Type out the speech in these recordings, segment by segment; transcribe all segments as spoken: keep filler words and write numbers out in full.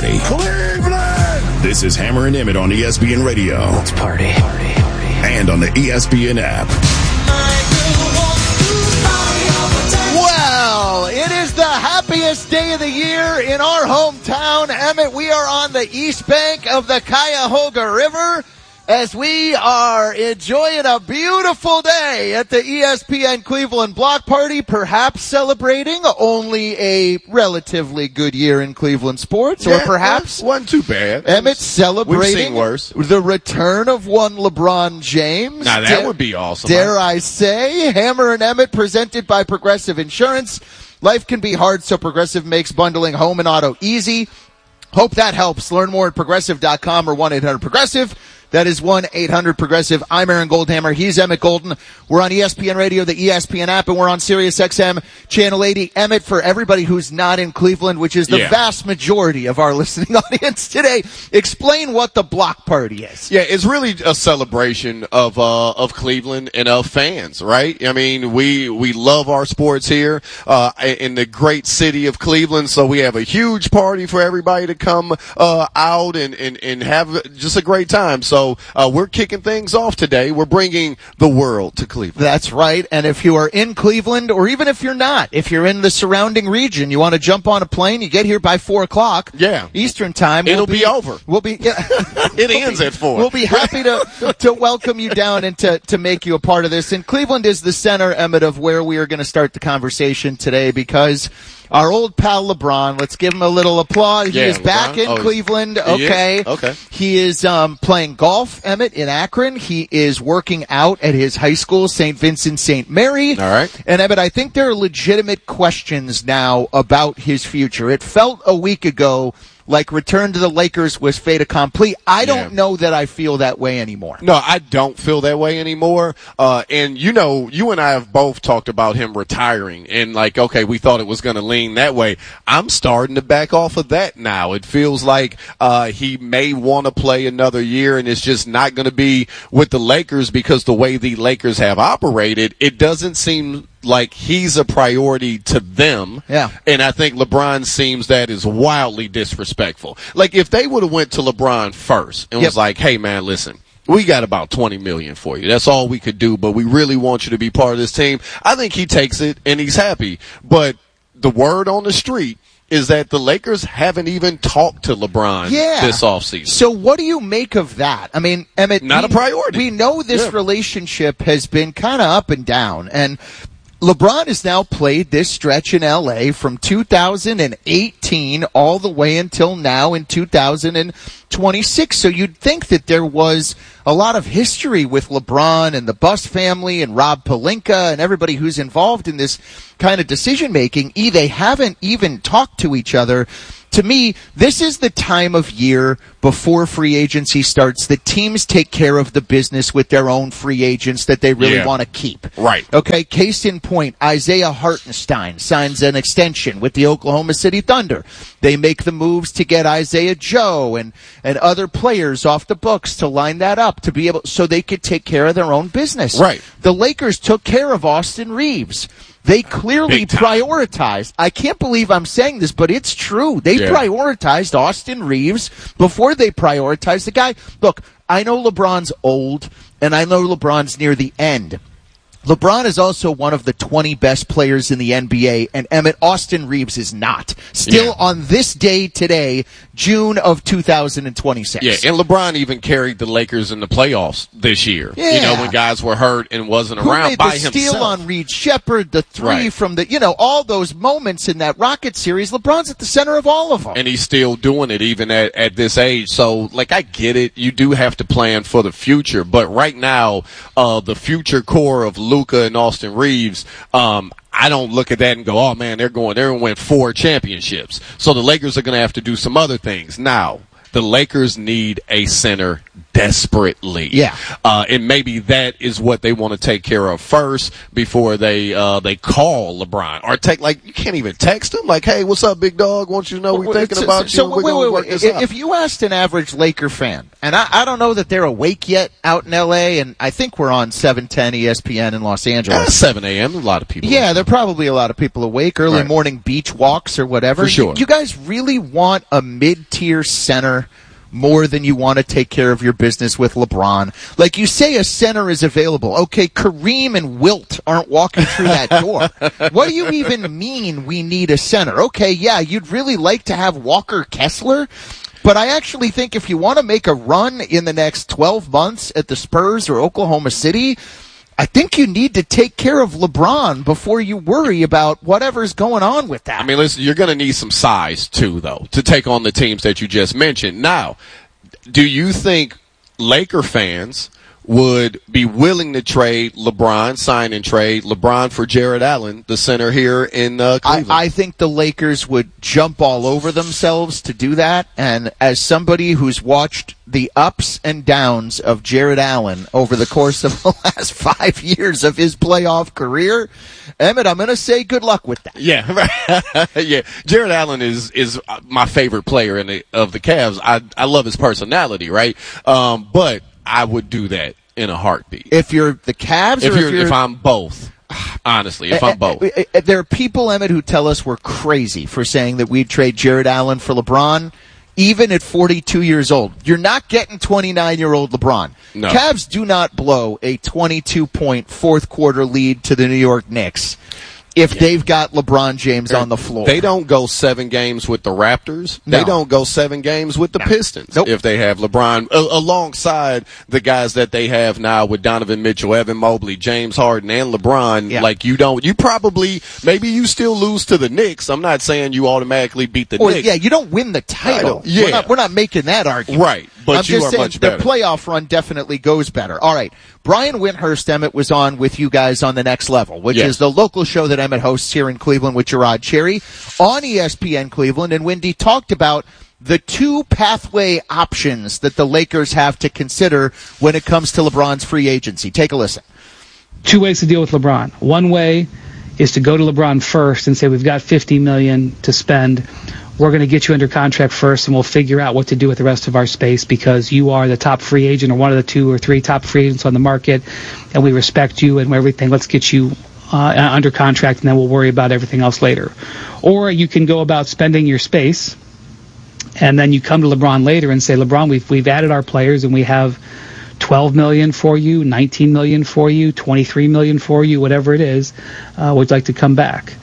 party. Cleveland! This is Hammer and Emmett on E S P N Radio. Let's party. Party. Party. And on the E S P N app. Well, it is the happiest day of the year in our hometown, Emmett. We are on the east bank of the Cuyahoga River as we are enjoying a beautiful day at the E S P N Cleveland Block Party, perhaps celebrating only a relatively good year in Cleveland sports, yeah, or perhaps wasn't too bad. Emmett celebrating We've seen worse. The return of one LeBron James. Now that dare, would be awesome. Dare I say, Hammer and Emmett, presented by Progressive Insurance. Life can be hard, so Progressive makes bundling home and auto easy. Hope that helps. Learn more at progressive dot com or one eight hundred progressive. That is one eight hundred progressive. I'm Aaron Goldhammer. He's Emmett Golden. We're on E S P N Radio, the E S P N app, and we're on Sirius X M Channel eighty. Emmett, for everybody who's not in Cleveland, which is the yeah. vast majority of our listening audience today, explain what the block party is. Yeah, it's really a celebration of uh, of Cleveland and of fans, right? I mean, we we love our sports here uh, in the great city of Cleveland, so we have a huge party for everybody to come uh, out and, and, and have just a great time. So So uh, we're kicking things off today. We're bringing the world to Cleveland. That's right. And if you are in Cleveland, or even if you're not, if you're in the surrounding region, you want to jump on a plane, you get here by four o'clock yeah. Eastern time. It'll we'll be, be over. We'll be. Yeah, it we'll ends be, at four. We'll be happy to to welcome you down and to to make you a part of this. And Cleveland is the center, Emmett, of where we are going to start the conversation today, because our old pal LeBron, let's give him a little applause. He yeah, is LeBron? back in oh, Cleveland. He Okay. Is? Okay. He is um, playing golf, Emmett, in Akron. He is working out at his high school, Saint Vincent Saint Mary. All right. And, Emmett, I think there are legitimate questions now about his future. It felt a week ago like return to the Lakers was fait accompli. I don't yeah. know that I feel that way anymore. No, I don't feel that way anymore. Uh, and you know, you and I have both talked about him retiring and like, okay, we thought it was going to lean that way. I'm starting to back off of that now. It feels like, uh, he may want to play another year and it's just not going to be with the Lakers because the way the Lakers have operated, it doesn't seem like he's a priority to them. Yeah. And I think LeBron seems that is wildly disrespectful. Like if they would have went to LeBron first and yep. was like, hey man, listen, we got about twenty million for you. That's all we could do, but we really want you to be part of this team. I think he takes it and he's happy. But the word on the street is that the Lakers haven't even talked to LeBron yeah. this offseason. So what do you make of that? I mean, Emmett, not we, a priority. We know this yeah. relationship has been kind of up and down, and LeBron has now played this stretch in L A from two thousand eighteen all the way until now in two thousand twenty-six. So you'd think that there was a lot of history with LeBron and the Buss family and Rob Pelinka and everybody who's involved in this kind of decision-making. E, they haven't even talked to each other. To me, this is the time of year before free agency starts that teams take care of the business with their own free agents that they really yeah. want to keep. Right. Okay, case in point, Isaiah Hartenstein signs an extension with the Oklahoma City Thunder. They make the moves to get Isaiah Joe and, and other players off the books to line that up to be able so they could take care of their own business. Right. The Lakers took care of Austin Reeves. They clearly prioritized. I can't believe I'm saying this, but it's true. They yeah. prioritized Austin Reeves before they prioritized the guy. Look, I know LeBron's old, and I know LeBron's near the end. LeBron is also one of the twenty best players in the N B A, and Emmett, Austin Reeves is not. Still yeah. on this day today, June of two thousand twenty-six. Yeah, and LeBron even carried the Lakers in the playoffs this year. Yeah. You know, when guys were hurt and wasn't Who around made by the himself. steal on Reed Shepherd, the three right. from the, you know, all those moments in that Rocket series. LeBron's at the center of all of them. And he's still doing it even at, at this age. So, like, I get it. You do have to plan for the future. But right now, uh, the future core of Luka and Austin Reeves, um, I don't look at that and go, oh man, they're going, they're going to win four championships. So the Lakers are going to have to do some other things. Now, the Lakers need a center desperately. Yeah. Uh, and maybe that is what they want to take care of first before they uh, they call LeBron. Or take, like, you can't even text him. Like, hey, what's up, big dog? Want you to know we're Well, thinking so- about so you. and We're wait, going to wait, work wait. this If out. if you asked an average Laker fan, and I, I don't know that they're awake yet out in L A, and I think we're on seven ten E S P N in Los Yeah, Angeles. seven a.m. A lot of people. Yeah, there are probably a lot of people awake, early Right. morning beach walks or whatever. For sure. You, you guys really want a mid-tier center more than you want to take care of your business with LeBron. Like, you say a center is available. Okay, Kareem and Wilt aren't walking through that door. What do you even mean we need a center? Okay, yeah, you'd really like to have Walker Kessler, but I actually think if you want to make a run in the next twelve months at the Spurs or Oklahoma City, I think you need to take care of LeBron before you worry about whatever's going on with that. I mean, listen, you're going to need some size, too, though, to take on the teams that you just mentioned. Now, do you think Laker fans would be willing to trade LeBron, sign and trade LeBron for Jared Allen, the center here in uh, I, Cleveland? I think the Lakers would jump all over themselves to do that. And as somebody who's watched the ups and downs of Jared Allen over the course of the last five years of his playoff career, Emmett, I'm going to say good luck with that. Yeah, yeah. Jared Allen is is my favorite player in the, of the Cavs. I I love his personality, right? Um, but I would do that in a heartbeat. If you're the Cavs, If or you're, if, you're, if I'm both, honestly, if I'm both. Uh, uh, uh, There are people, Emmett, who tell us we're crazy for saying that we'd trade Jared Allen for LeBron, even at forty-two years old. You're not getting twenty-nine-year-old LeBron. No. Cavs do not blow a twenty-two point fourth quarter lead to the New York Knicks if they've got LeBron James on the floor. They don't go seven games with the Raptors. No. They don't go seven games with the Pistons Nope. if they have LeBron a- alongside the guys that they have now with Donovan Mitchell, Evan Mobley, James Harden, and LeBron. Yeah. Like, you don't, you probably, maybe you still lose to the Knicks. I'm not saying you automatically beat the Or, Knicks. yeah, you don't win the title. Title, yeah. We're not, we're not making that argument. Right, but I'm you just are saying much their better. playoff run definitely goes better. All right. Brian Windhurst, Emmett, was on with you guys on The Next Level, which Yes. is the local show that Emmett hosts here in Cleveland with Gerard Cherry on E S P N Cleveland. And Wendy talked about the two pathway options that the Lakers have to consider when it comes to LeBron's free agency. Take a listen. Two ways to deal with LeBron. One way is to go to LeBron first and say, we've got fifty million dollars to spend. We're going to get you under contract first, and we'll figure out what to do with the rest of our space because you are the top free agent or one of the two or three top free agents on the market, and we respect you and everything. Let's get you uh, under contract, and then we'll worry about everything else later. Or you can go about spending your space, and then you come to LeBron later and say, LeBron, we've we've added our players, and we have twelve million dollars for you, nineteen million dollars for you, twenty-three million dollars for you, whatever it is. Uh, would like to come back.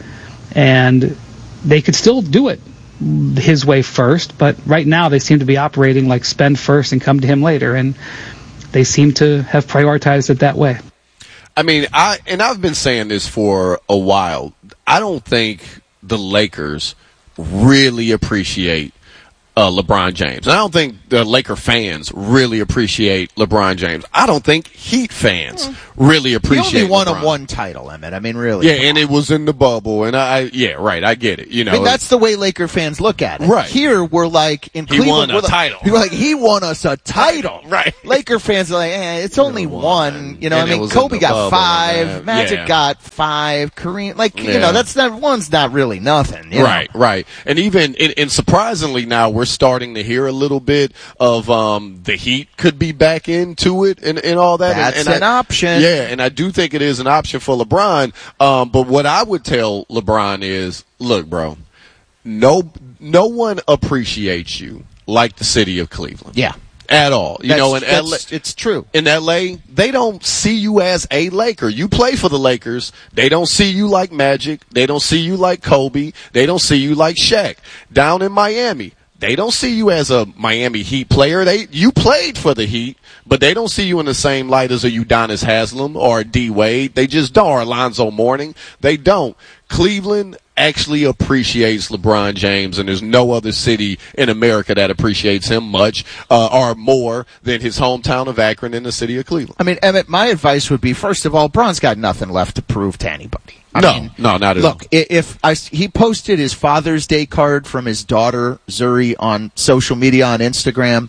And they could still do it his way first, but right now they seem to be operating like spend first and come to him later, and they seem to have prioritized it that way. I mean, I and I've been saying this for a while. I don't think the Lakers really appreciate uh, LeBron James. I don't think the Laker fans really appreciate LeBron James. I don't think Heat fans really He appreciate only won LeBron. a one title, Emmett. I mean, really. Yeah, and it was in the bubble, and I, yeah, right, I get it. You know, I mean, that's the way Laker fans look at it. Right. Here, we're like, in He Cleveland, won a we're like, title. We're like, he won us a title. Right. Laker fans are like, eh, it's only won. one. You know, And I it mean, was in Kobe the got bubble five, and that. Magic Yeah. got five, Kareem, like, you Yeah. know, that's not, one's not really nothing. You Right, know? right. And even, and, and surprisingly now, we're starting to hear a little bit of um, the Heat could be back into it and, and all that. That's and, and an I, option. Yeah, and I do think it is an option for LeBron. Um, but what I would tell LeBron is, look, bro, no, no one appreciates you like the city of Cleveland. Yeah. At all. You That's- know, in L A, that's- it's true. in L A, they don't see you as a Laker. You play for the Lakers. They don't see you like Magic. They don't see you like Kobe. They don't see you like Shaq. Down in Miami, they don't see you as a Miami Heat player. They you played for the Heat, but they don't see you in the same light as a Udonis Haslem or a D Wade. They just don't. Or Alonzo Mourning. They don't. Cleveland actually appreciates LeBron James, and there's no other city in America that appreciates him much uh, or more than his hometown of Akron and the city of Cleveland. I mean, Emmett, my advice would be, first of all, Bron's got nothing left to prove to anybody. I No, mean, no, not at look, i- if I, he posted his Father's Day card from his daughter, Zuri, on social media, on Instagram,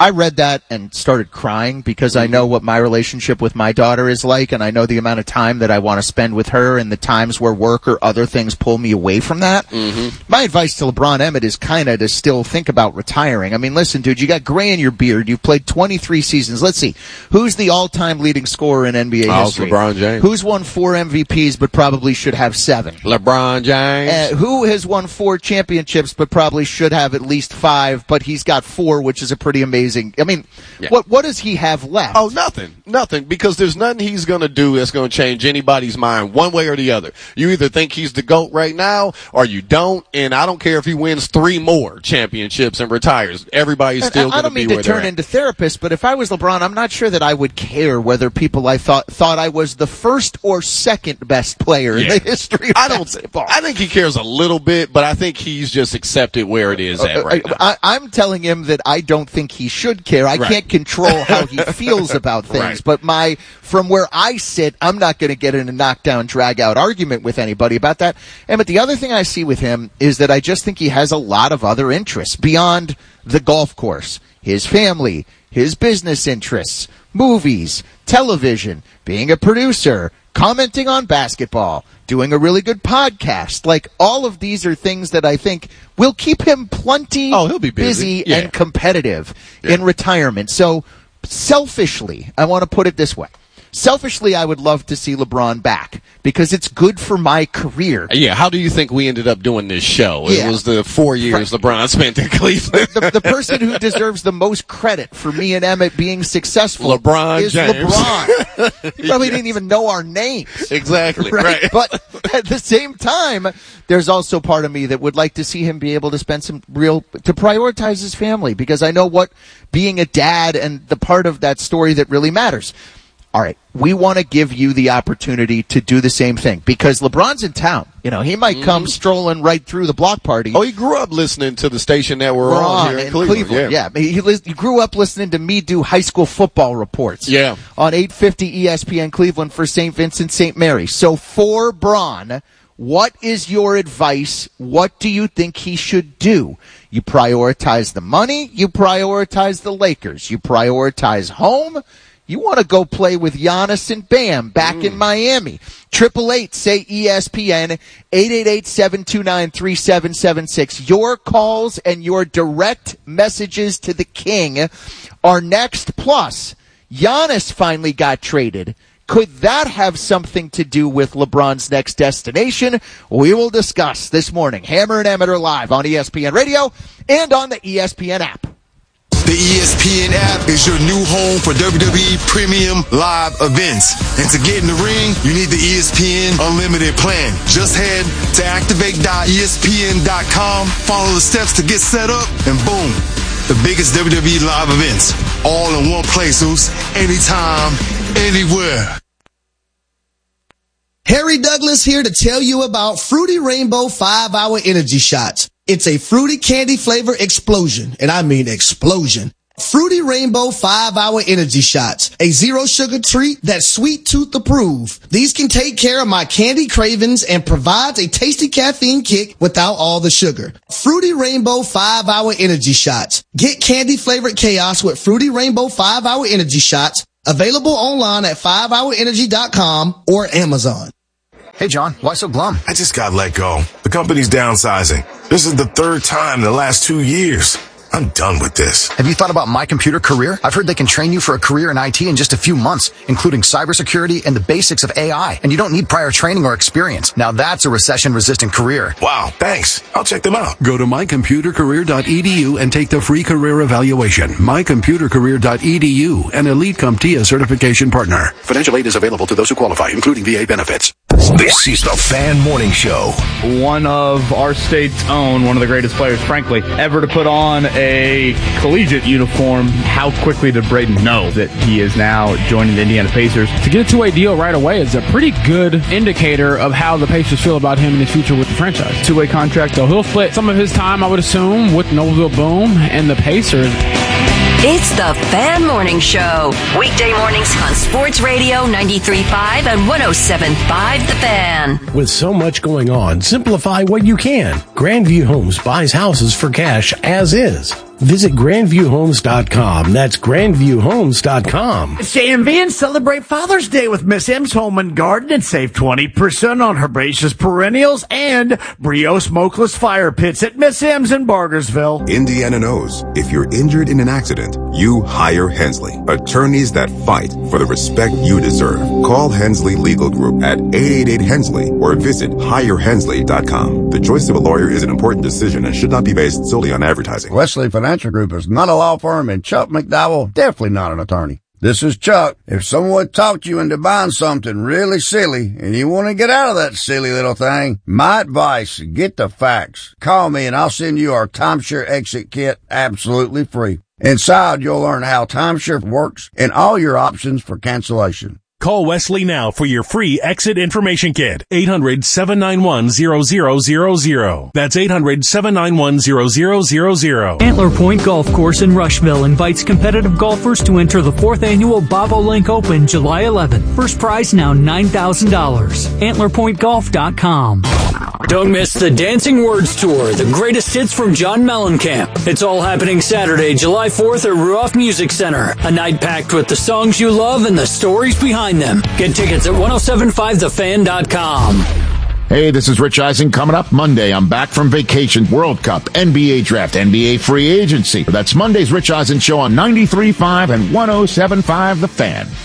I read that and started crying because I know what my relationship with my daughter is like, and I know the amount of time that I want to spend with her and the times where work or other things pull me away from that. Mm-hmm. My advice to LeBron Emmett is kind of to still think about retiring. I mean, listen, dude, you got gray in your beard. You've played twenty-three seasons. Let's see. Who's the all-time leading scorer in N B A oh, history? LeBron James. Who's won four M V Ps but probably should have seven? LeBron James. Uh, who has won four championships but probably should have at least five, but he's got four, which is a pretty amazing. I mean, yeah. what what does he have left? Oh, nothing. Nothing. Because there's nothing he's going to do that's going to change anybody's mind one way or the other. You either think he's the GOAT right now or you don't, and I don't care if he wins three more championships and retires. Everybody's still going to be where they're at. I don't mean to turn into therapist, but if I was LeBron, I'm not sure that I would care whether people I thought thought I was the first or second best player yeah. in the history of I don't, basketball. I think he cares a little bit, but I think he's just accepted where it is at right now. I, I'm telling him that I don't think he should care. I right. can't control how he feels about things, right. but my from where I sit, I'm not going to get in a knockdown, drag-out argument with anybody about that. And but the other thing I see with him is that I just think he has a lot of other interests beyond the golf course, his family, his business interests, movies, television, being a producer, commenting on basketball, doing a really good podcast. Like, all of these are things that I think will keep him plenty oh, he'll be busy, busy yeah. and competitive yeah. in retirement. So, selfishly, I want to put it this way. Selfishly, I would love to see LeBron back because it's good for my career. Yeah, how do you think we ended up doing this show? Yeah. It was the four years right. LeBron spent in Cleveland. the, the person who deserves the most credit for me and Emmett being successful LeBron is James. LeBron. He probably yes. didn't even know our names. Exactly, right? right. But at the same time, there's also part of me that would like to see him be able to spend some real, to prioritize his family, because I know what being a dad and the part of that story that really matters. All right, we want to give you the opportunity to do the same thing because LeBron's in town. You know, he might come mm-hmm. strolling right through the block party. Oh, he grew up listening to the station that we're, we're on, on here in, in Cleveland. Cleveland. Yeah, yeah. He, he, he grew up listening to me do high school football reports. Yeah, on eight fifty E S P N Cleveland for Saint Vincent, Saint Mary. So for Bron, what is your advice? What do you think he should do? You prioritize the money. You prioritize the Lakers. You prioritize home. You want to go play with Giannis and Bam back mm. in Miami. Triple eight, say E S P N, eight eight eight, seven two nine, three seven seven six. Your calls and your direct messages to the king are next. Plus, Giannis finally got traded. Could that have something to do with LeBron's next destination? We will discuss this morning. Hammer and Emmett are live on E S P N Radio and on the E S P N app. The E S P N app is your new home for W W E Premium Live events. And to get in the ring, you need the E S P N Unlimited plan. Just head to activate dot E S P N dot com, follow the steps to get set up, and boom, the biggest W W E live events, all in one place, Zeus, anytime, anywhere. Harry Douglas here to tell you about Fruity Rainbow five hour Energy Shots. It's a fruity candy flavor explosion, and I mean explosion. Fruity Rainbow five hour Energy Shots, a zero sugar treat that's sweet tooth approved. These can take care of my candy cravings and provides a tasty caffeine kick without all the sugar. Fruity Rainbow five hour Energy Shots. Get candy flavored chaos with Fruity Rainbow five hour Energy Shots. Available online at five hour energy dot com or Amazon. Hey, John, why so glum? I just got let go. The company's downsizing. This is the third time in the last two years. I'm done with this. Have you thought about My Computer Career? I've heard they can train you for a career in I T in just a few months, including cybersecurity and the basics of A I. And you don't need prior training or experience. Now that's a recession-resistant career. Wow, thanks. I'll check them out. Go to my computer career dot e d u and take the free career evaluation. my computer career dot e d u, an Elite CompTIA certification partner. Financial aid is available to those who qualify, including V A benefits. This is the Fan Morning Show. One of our state's own, one of the greatest players, frankly, ever to put on a collegiate uniform. How quickly did Braden know that he is now joining the Indiana Pacers? To get a two-way deal right away is a pretty good indicator of how the Pacers feel about him and his future with the franchise. Two-way contract, so he'll split some of his time, I would assume, with Noblesville Boom and the Pacers. It's the Fan Morning Show. Weekday mornings on Sports Radio ninety-three point five and one oh seven point five The Fan. With so much going on, simplify what you can. Grandview Homes buys houses for cash as is. Visit grandview homes dot com. That's grandview homes dot com. It's J M V and celebrate Father's Day with Miss M's Home and Garden and save twenty percent on herbaceous perennials and Brio smokeless fire pits at Miss M's in Bargersville. Indiana knows if you're injured in an accident, you hire Hensley. Attorneys that fight for the respect you deserve. Call Hensley Legal Group at eight eight eight Hensley or visit hire hensley dot com. The choice of a lawyer is an important decision and should not be based solely on advertising. Wesley Financial Group is not a law firm, and Chuck McDowell definitely not an attorney. This is Chuck. If someone talked you into buying something really silly and you want to get out of that silly little thing, my advice, get the facts. Call me and I'll send you our timeshare exit kit absolutely free. Inside, you'll learn how timeshare works and all your options for cancellation. Call Wesley now for your free exit information kit. eight hundred, seven nine one, zero zero zero zero. That's eight hundred, seven nine one, zero zero zero zero. Antler Point Golf Course in Rushville invites competitive golfers to enter the fourth annual Bobolink Open July eleventh. First prize now nine thousand dollars. antler point golf dot com. Don't miss the Dancing Words Tour, the greatest hits from John Mellencamp. It's all happening Saturday, July fourth at Ruoff Music Center. A night packed with the songs you love and the stories behind them. Get tickets at ten seventy-five the fan dot com. Hey, this is Rich Eisen. Coming up Monday, I'm back from vacation. World Cup, N B A Draft, N B A Free Agency. That's Monday's Rich Eisen Show on ninety-three point five and ten seventy-five The Fan.